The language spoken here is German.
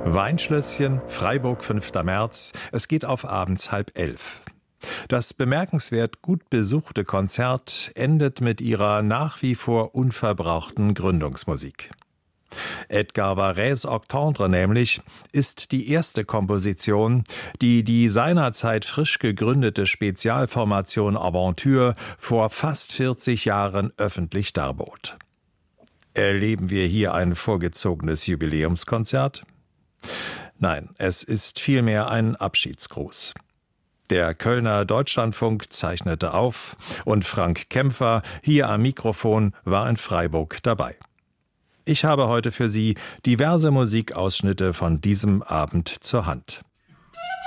Weinschlösschen, Freiburg, 5. März. Es geht auf abends 10:30. Das bemerkenswert gut besuchte Konzert endet mit ihrer nach wie vor unverbrauchten Gründungsmusik. Edgar Varèse Octendre nämlich ist die erste Komposition, die die seinerzeit frisch gegründete Spezialformation Aventure vor fast 40 Jahren öffentlich darbot. Erleben wir hier ein vorgezogenes Jubiläumskonzert? Nein, es ist vielmehr ein Abschiedsgruß. Der Kölner Deutschlandfunk zeichnete auf und Frank Kämpfer, hier am Mikrofon, war in Freiburg dabei. Ich habe heute für Sie diverse Musikausschnitte von diesem Abend zur Hand.